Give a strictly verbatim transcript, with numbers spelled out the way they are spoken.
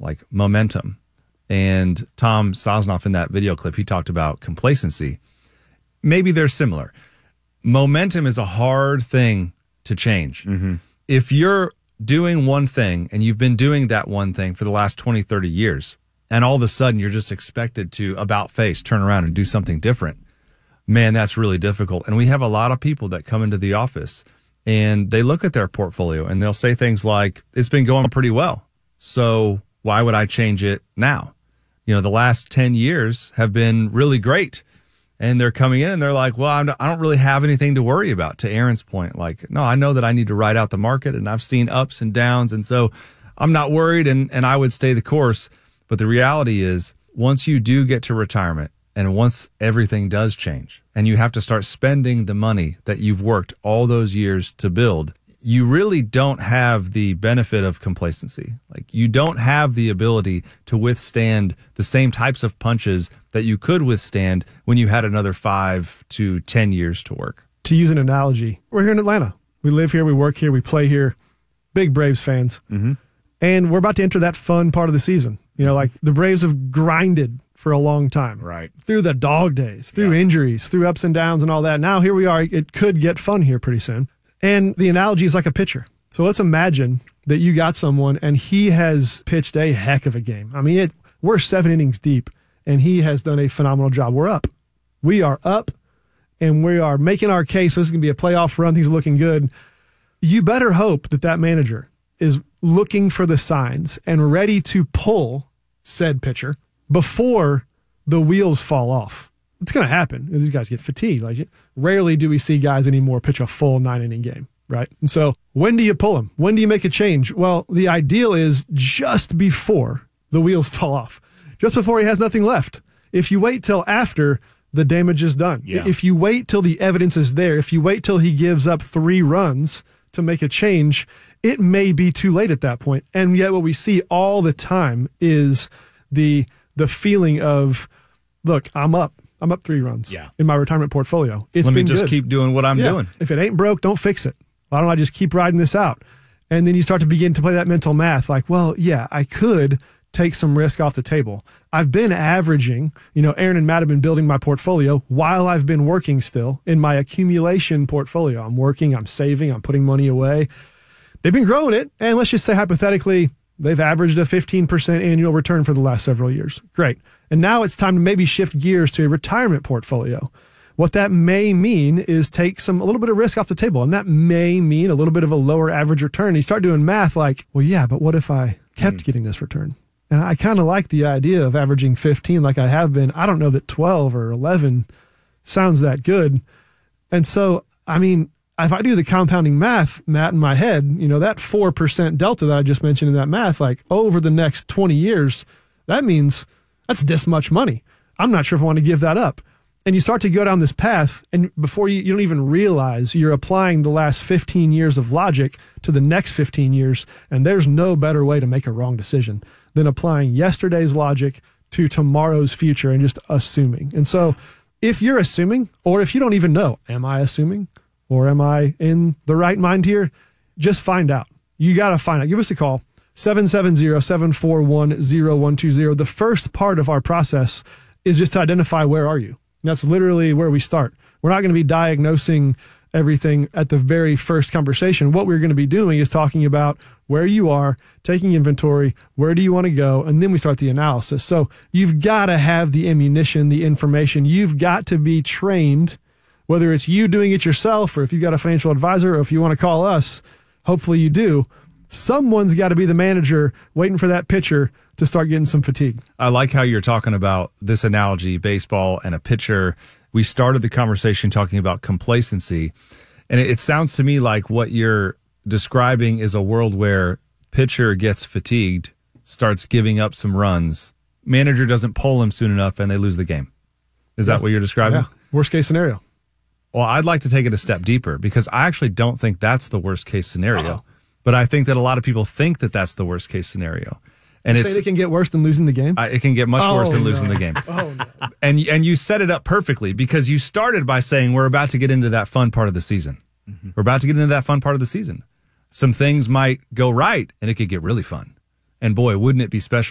like momentum. And Tom Sosnoff in that video clip, he talked about complacency. Maybe they're similar. Momentum is a hard thing to change. Mm-hmm. If you're doing one thing and you've been doing that one thing for the last twenty, thirty years, and all of a sudden you're just expected to about face, turn around and do something different, man, that's really difficult. And we have a lot of people that come into the office and they look at their portfolio and they'll say things like, it's been going pretty well, so why would I change it now? You know, the last ten years have been really great. And they're coming in and they're like, well, I'm, I don't really have anything to worry about. To Aaron's point, like, no, I know that I need to ride out the market and I've seen ups and downs. And so I'm not worried and, and I would stay the course. But the reality is once you do get to retirement and once everything does change and you have to start spending the money that you've worked all those years to build, you really don't have the benefit of complacency. Like, you don't have the ability to withstand the same types of punches that you could withstand when you had another five to ten years to work. To use an analogy, we're here in Atlanta. We live here, we work here, we play here. Big Braves fans. Mm-hmm. And we're about to enter that fun part of the season. You know, like the Braves have grinded for a long time. Right. Through the dog days, through yeah. injuries, through ups and downs and all that. Now here we are. It could get fun here pretty soon. And the analogy is like a pitcher. So let's imagine that you got someone and he has pitched a heck of a game. I mean, it, we're seven innings deep and he has done a phenomenal job. We're up. We are up and we are making our case. So this is going to be a playoff run. Things are looking good. You better hope that that manager is looking for the signs and ready to pull said pitcher before the wheels fall off. It's going to happen. These guys get fatigued. Like, rarely do we see guys anymore pitch a full nine inning game, right? And so when do you pull them? When do you make a change? Well, the ideal is just before the wheels fall off, just before he has nothing left. If you wait till after, the damage is done. Yeah. If you wait till the evidence is there, if you wait till he gives up three runs to make a change, it may be too late at that point. And yet what we see all the time is the the feeling of, look, I'm up. I'm up three runs yeah. in my retirement portfolio. It's Let me been just good. keep doing what I'm yeah. doing. If it ain't broke, don't fix it. Why don't I just keep riding this out? And then you start to begin to play that mental math like, well, yeah, I could take some risk off the table. I've been averaging, you know, Aaron and Matt have been building my portfolio while I've been working still in my accumulation portfolio. I'm working, I'm saving, I'm putting money away. They've been growing it. And let's just say hypothetically, they've averaged a fifteen percent annual return for the last several years. Great. And now it's time to maybe shift gears to a retirement portfolio. What that may mean is take some a little bit of risk off the table. And that may mean a little bit of a lower average return. You start doing math like, well, yeah, but what if I kept mm. getting this return? And I kind of like the idea of averaging fifteen like I have been. I don't know that twelve or eleven sounds that good. And so, I mean, if I do the compounding math, Matt, in my head, you know, that four percent delta that I just mentioned in that math, like over the next twenty years, that means that's this much money. I'm not sure if I want to give that up. And you start to go down this path, and before you, you don't even realize you're applying the last fifteen years of logic to the next fifteen years, and there's no better way to make a wrong decision than applying yesterday's logic to tomorrow's future and just assuming. And so if you're assuming, or if you don't even know, am I assuming? Or am I in the right mind here? Just find out. You got to find out. Give us a call, seven seven zero, seven four one, zero one two zero. The first part of our process is just to identify where are you. That's literally where we start. We're not going to be diagnosing everything at the very first conversation. What we're going to be doing is talking about where you are, taking inventory, where do you want to go, and then we start the analysis. So you've got to have the ammunition, the information. You've got to be trained, whether it's you doing it yourself or if you've got a financial advisor or if you want to call us, hopefully you do. Someone's got to be the manager waiting for that pitcher to start getting some fatigue. I like how you're talking about this analogy, baseball and a pitcher. We started the conversation talking about complacency, and it, it sounds to me like what you're describing is a world where pitcher gets fatigued, starts giving up some runs, manager doesn't pull him soon enough, and they lose the game. Is yeah. that what you're describing? Yeah. Worst case scenario. Well, I'd like to take it a step deeper because I actually don't think that's the worst case scenario. Uh-oh. But I think that a lot of people think that that's the worst case scenario. And you it's, say it can get worse than losing the game? Uh, it can get much oh, worse than no. losing the game. oh, no. And, and you set it up perfectly because you started by saying we're about to get into that fun part of the season. Mm-hmm. We're about to get into that fun part of the season. Some things might go right, and it could get really fun. And boy, wouldn't it be special